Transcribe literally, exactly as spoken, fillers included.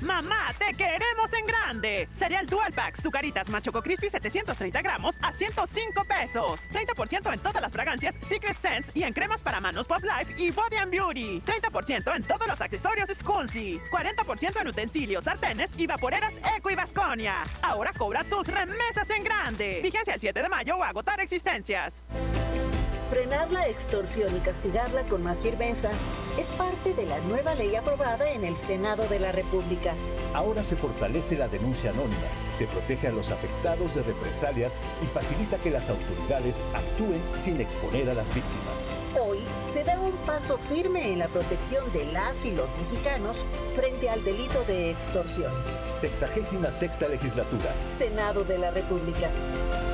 Mamá, te queremos en grande. Cereal Dual Pack, Zucaritas Más Choco Crispy setecientos treinta gramos a ciento cinco pesos. treinta por ciento en todas las fragancias Secret Scents y en cremas para manos Pop Life y Body and Beauty. treinta por ciento en todos los accesorios Scunsi. cuarenta por ciento en utensilios, sartenes y vaporeras Eco y Vasconia. Ahora cobra tus remesas en grande. Vigencia el siete de mayo o agotar existencias. Frenar la extorsión y castigarla con más firmeza es parte de la nueva ley aprobada en el Senado de la República. Ahora se fortalece la denuncia anónima, se protege a los afectados de represalias y facilita que las autoridades actúen sin exponer a las víctimas. Hoy se da un paso firme en la protección de las y los mexicanos frente al delito de extorsión. Sexagésima sexta legislatura. Senado de la República.